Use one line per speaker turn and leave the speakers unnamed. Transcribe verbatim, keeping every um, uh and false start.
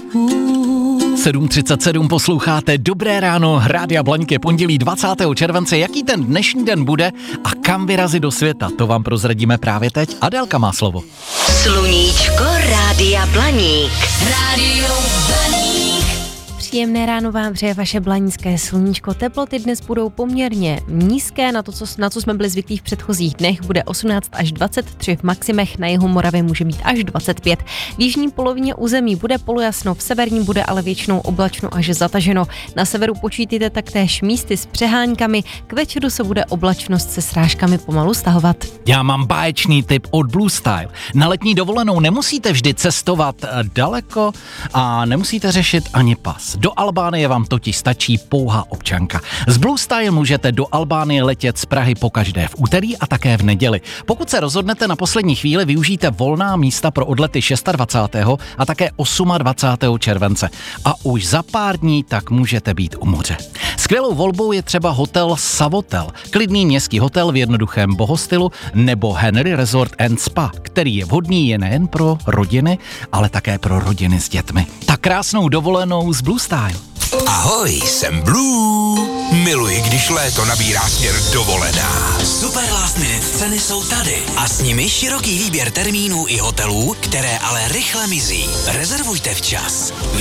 sedm třicet sedm posloucháte Dobré ráno, Rádia Blaňky, pondělí dvacátého července. Jaký ten dnešní den bude a kam vyrazit do světa, to vám prozradíme právě teď. Adélka má slovo.
Sluníčko Rádia Blaník. Rádio Blaník.
Příjemné ráno vám přeje vaše blanícké sluníčko. Teploty dnes budou poměrně nízké, na to, co, na co jsme byli zvyklí v předchozích dnech, bude osmnáct až dvacet tři v maximech, na jihu Moravy může být až dvacet pět. V jižní polovině území bude polojasno, v severním bude ale většinou oblačno až zataženo. Na severu počítejte taktéž místy s přeháňkami, k večeru se bude oblačnost se srážkami pomalu stahovat.
Já mám báječný tip od Blue Style. Na letní dovolenou nemusíte vždy cestovat daleko a nemusíte řešit ani pas. Do Albánie vám totiž stačí pouhá občanka. Z Blue Style můžete do Albánie letět z Prahy pokaždé v úterý a také v neděli. Pokud se rozhodnete na poslední chvíli, využijte volná místa pro odlety dvacátého šestého a také dvacátého osmého července. A už za pár dní tak můžete být u moře. Skvělou volbou je třeba hotel Savotel, klidný městský hotel v jednoduchém bohostylu, nebo Henry Resort and Spa, který je vhodný je nejen pro rodiny, ale také pro rodiny s dětmi. Tak krásnou dovolenou z Blue Style.
Ahoj, jsem Blue. Miluji, když léto nabírá směr dovolená.
Super last minute ceny jsou tady a s nimi široký výběr termínů i hotelů, které ale rychle mizí. Rezervujte včas.